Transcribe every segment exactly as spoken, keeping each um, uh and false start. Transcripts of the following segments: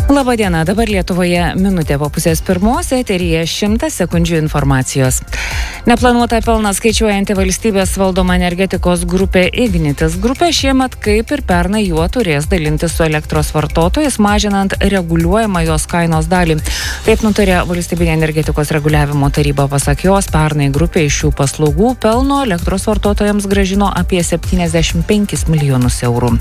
Labadiena, dabar Lietuvoje minutė po pusės pirmos, eteryje šimtas sekundžių informacijos. Neplanuota pelną skaičiuojanti valstybės valdoma energetikos grupė Ignitis grupė šiemet kaip ir pernai juo turės dalintis su elektros vartotojais, mažinant reguliuojamą jos kainos dalį. Taip nutarė Valstybinė energetikos reguliavimo taryba. Pasak jos, pernai grupė iš šių paslaugų pelno elektros vartotojams grąžino apie septyniasdešimt penkis milijonus eurų.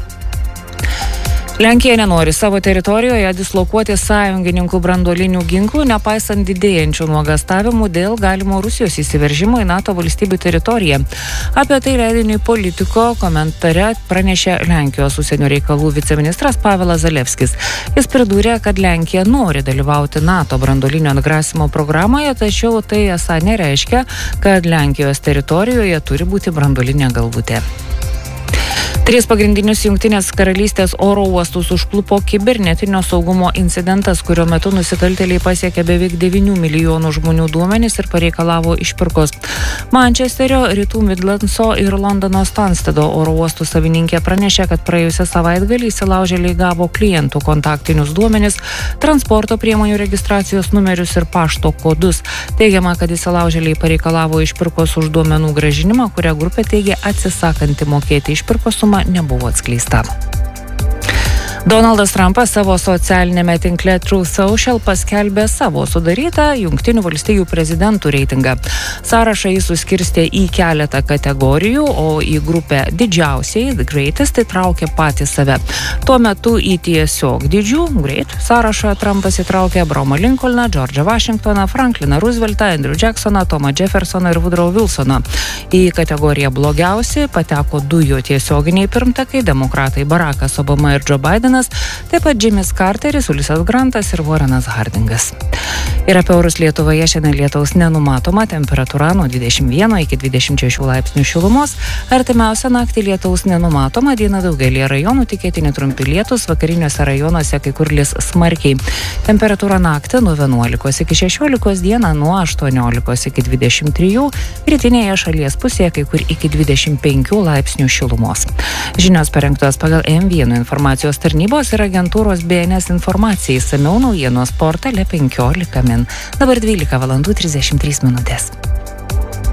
Lenkija nenori savo teritorijoje dislokuoti sąjungininkų branduolinių ginklų, nepaisant didėjančių nuogastavimų dėl galimo Rusijos įsiveržimo į NATO valstybių teritoriją. Apie tai leidiniui Politico komentare pranešė Lenkijos užsienio reikalų viceministras Pavelas Zalewskis. Jis pridūrė, kad Lenkija nori dalyvauti NATO branduolinio atgrasimo programoje, tačiau tai esą nereiškia, kad Lenkijos teritorijoje turi būti branduolinė galvutė. Tris pagrindinius Jungtinės karalystės oro uostus užklupo kibernetinio saugumo incidentas, kurio metu nusikaltėliai pasiekė beveik devynių milijonų žmonių duomenis ir pareikalavo išpirkos. Mančesterio, Rytų Midlandso ir Londono Stanstedo oro uostų savininkė pranešė, kad praėjusią savaitgalį įsilaužėliai gavo klientų kontaktinius duomenis, transporto priemonių registracijos numerius ir pašto kodus. Teigiama, kad įsilaužėliai pareikalavo išpirkos už duomenų grąžinimą, kurią grupė teigė atsisakanti mokėti išpirkos sumą nebuvo atskleista. Donaldas Trumpas savo socialinėme tinkle Truth Social paskelbė savo sudarytą Jungtinių valstijų prezidentų reitingą. Sąrašą jis suskirstė į keletą kategorijų, o į grupę didžiausiai, The Greatest, įtraukė patį save. Tuo metu į tiesiog didžių, Great, sąrašą Trumpas įtraukė Abrahamą Lincolną, Džordžą Vašingtoną, Frankliną Rooseveltą, Andrew Jacksoną, Tomą Jeffersoną ir Woodrow Wilsoną. Į kategoriją blogiausi pateko du jo tiesioginiai pirmtakai, demokratai Barackas Obama ir Joe Biden, taip pat Jimis Carteris, Ulisas Grantas ir Warrenas Hardingas. Ir apie orus Lietuvoje šiandien lietaus nenumatoma, temperatūra nuo dvidešimt vieno iki dvidešimt šešių laipsnių šilumos. Artimiausią naktį lietaus nenumatoma, dieną daugelyje rajonų tikėtini trumpi lietūs, vakariniuose rajonuose kai kur lis smarkiai. Temperatūra naktį nuo vienuolikos iki šešiolikos, dieną nuo aštuoniolikos iki dvidešimt trijų, rytinėje šalies pusėje kai kur iki dvidešimt penkių laipsnių šilumos. Žinios parengtos pagal M vienas informacijos tarnybos ir agentūros B N S informacijai, išsamiau naujienos portale penkiolika min. Dabar dvylika valandų trisdešimt trys minutės.